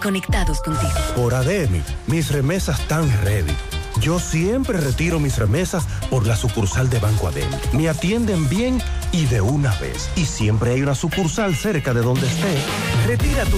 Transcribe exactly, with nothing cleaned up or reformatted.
conectados contigo. Por A D M, mis remesas tan ready. Yo siempre retiro mis remesas por la sucursal de Banco A D M. Me atienden bien y de una vez. Y siempre hay una sucursal cerca de donde esté. Retira tu